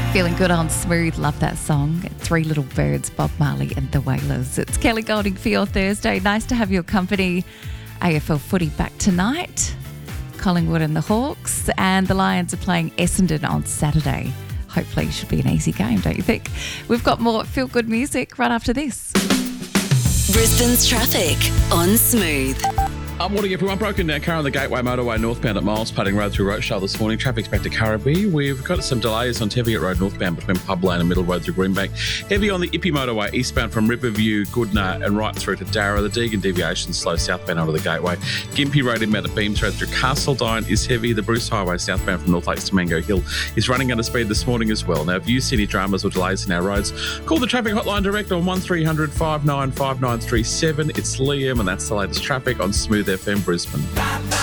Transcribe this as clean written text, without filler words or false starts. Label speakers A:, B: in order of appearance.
A: Feeling good on Smooth. Love that song. Three Little Birds, Bob Marley and the Wailers. It's Kelly Golding for your Thursday. Nice to have your company. AFL footy back tonight. Collingwood and the Hawks. And the Lions are playing Essendon on Saturday. Hopefully it should be an easy game, don't you think? We've got more feel-good music right after this.
B: Brisbane's traffic on Smooth.
C: Morning everyone. Broken down car on the Gateway Motorway northbound at Miles Putting Road through Rochelle this morning. Traffic's back to Currabee. We've got some delays on Teviot Road northbound between Pub Lane and Middle Road through Greenbank. Heavy on the Ippy Motorway eastbound from Riverview, Goodna and right through to Darra. The Deegan deviation slow southbound onto the Gateway. Gympie Road inbound at Beams Road through Castledine is heavy. The Bruce Highway southbound from North Lakes to Mango Hill is running under speed this morning as well. Now, if you see any dramas or delays in our roads, call the traffic hotline direct on 1300 595937. It's Liam and that's the latest traffic on Smooth FM Brisbane.